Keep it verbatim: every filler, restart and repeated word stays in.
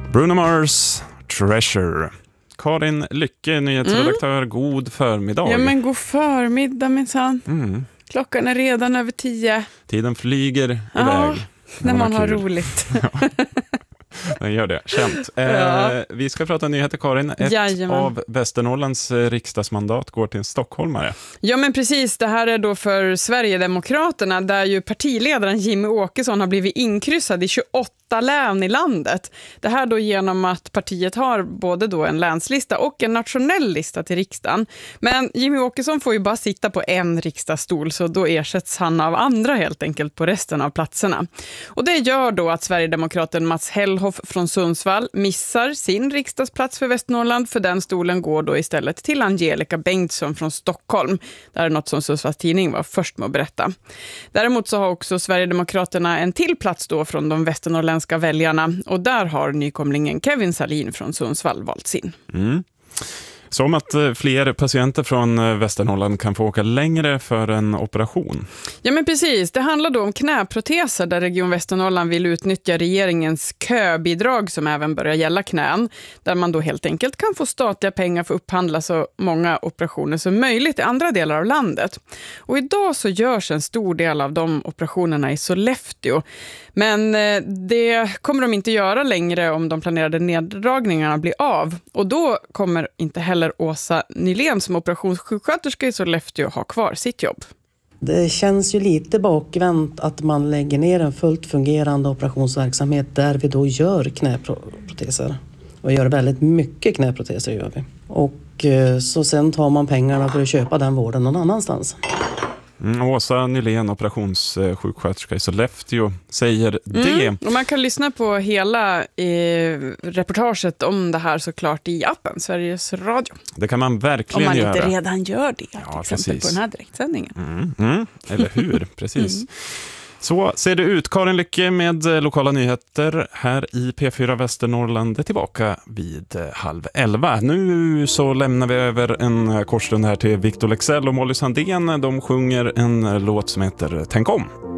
Bruno Mars, Treasure. Karin Lycke, nyhetsredaktör, mm. god förmiddag. Ja, men god förmiddag, minsann. Mm. Klockan är redan över tio. Tiden flyger ja, iväg. När man har roligt. Ja. Den gör det, känt. Ja. Eh, vi ska prata nyheter, Karin. Ett Jajamän. av Västernorrlands riksdagsmandat går till en stockholmare. Ja, men precis. Det här är då för Sverigedemokraterna, där ju partiledaren Jimmy Åkesson har blivit inkryssad i tjugoåtta län i landet. Det här då genom att partiet har både då en länslista och en nationell lista till riksdagen. Men Jimmy Åkesson får ju bara sitta på en riksdagsstol, så då ersätts han av andra helt enkelt på resten av platserna. Och det gör då att Sverigedemokraten Mats Hellhoff från Sundsvall missar sin riksdagsplats för Västernorrland, för den stolen går då istället till Angelica Bengtsson från Stockholm. Det här är något som Sundsvalls tidning var först med att berätta. Däremot så har också Sverigedemokraterna en till plats då från de västernorrländska väljarna, och där har nykomlingen Kevin Salin från Sundsvall valt sin. Mm. Som att fler patienter från Västernorrland kan få åka längre för en operation. Ja, men precis. Det handlar då om knäproteser, där Region Västernorrland vill utnyttja regeringens köbidrag som även börjar gälla knän. Där man då helt enkelt kan få statliga pengar för att upphandla så många operationer som möjligt i andra delar av landet. Och idag så görs en stor del av de operationerna i Sollefteå. Men det kommer de inte göra längre om de planerade neddragningarna blir av. Och då kommer inte heller Åsa Nylén som operationssjuksköterska i Sollefteå ha kvar sitt jobb. Det känns ju lite bakvänt att man lägger ner en fullt fungerande operationsverksamhet där vi då gör knäproteser. Och gör väldigt mycket knäproteser gör vi. Och så sen tar man pengarna för att köpa den vården någon annanstans. Mm, Åsa Nylén, operationssjuksköterska i Sollefteå, säger det. Mm, och man kan lyssna på hela eh, reportaget om det här såklart i appen Sveriges Radio. Det kan man verkligen göra. Om man göra. inte redan gör det, till ja, exempel precis. på den här direktsändningen. Mm, mm, eller hur, precis. Mm. Så ser det ut. Karin Lycke med lokala nyheter här i P fyra Västernorrland är tillbaka vid halv elva. Nu så lämnar vi över en korsstund här till Victor Leksell och Molly Sandén. De sjunger en låt som heter Tänk om.